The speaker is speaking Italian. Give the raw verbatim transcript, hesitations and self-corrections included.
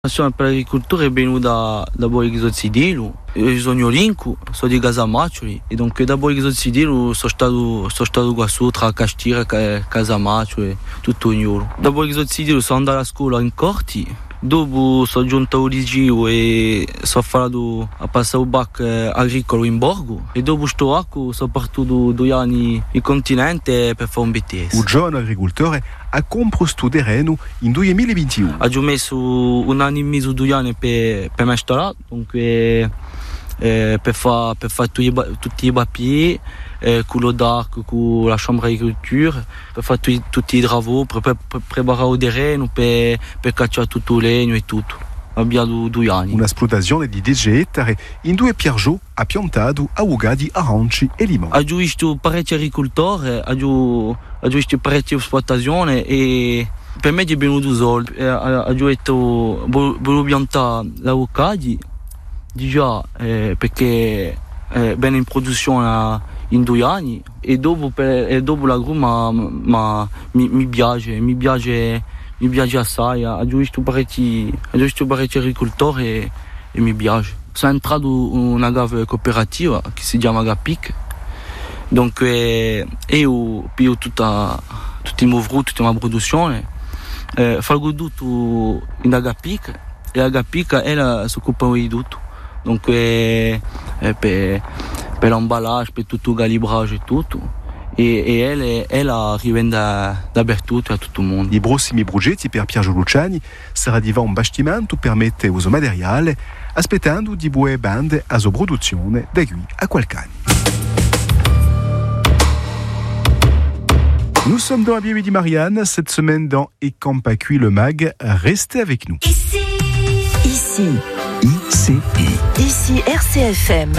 La passione per l'agricoltura è venuta da voi che sono Sidilu, io sono Lincu, sono di Casamaccioli e dunque da voi che sono Sidilu sono stato, sono stato qua su tra Castira e Casamaccioli, tutto ognuno. Da voi che sono Sidilu sono andato a scuola in Corti, dopo sono giunto al liceo e sono fatto a passare il bac agricolo in Borgo e dopo sto acqua sono partito due anni in continente per fare un B T S. Un giovane agricoltore ha comprato questo terreno in duemilaventuno. Ho messo un anno e mezzo, due anni per, per me installare, dunque eh, per fare per fa tutti, tutti i papier, eh, con l'O D A C, con la Chambre d'agricoltura, per fare tutti, tutti i lavori, per, per, per preparare il terreno, per, per cacciare tutto il legno e tutto. Abbiamo due anni. Un'esplotazione di dieci ettari in due Piergiò ha piantato augadi, aranci e limoni. Ho visto parecchi agricoltori, ho visto parecchie esplotazioni e per me è venuto soldi. Ho detto volevo piantare l'avocado già eh, perché è bene in produzione in due anni e dopo, per, e dopo la gruma ma, mi, mi piace, mi piace mi piace assai, ho visto parecchi, ho visto parecchi agricoltori e, e mi piace. Sono entrato in una agave cooperativa che si chiama Agapic, dunque io piglio tutta, tutti i miei frutti, tutta la mia produzione, eh, faccio tutto in Agapic e Agapic ella si occupa di tutto, dunque eh, per, per l'emballage, per tutto il calibrage e tutto. E, e elle, ella rivende dappertutto a tutto il mondo. I prossimi progetti per Piergiò Luciani sarà di un bastimento per mettere uso materiale, aspettando di buone bande a sua produzione da qui a qualche anno. Nous sommes dans la Bible de Marianne, cette semaine dans Et Campa Cuit le Mag. Restez avec nous. Ici. Ici. I C I. Ici R C F M.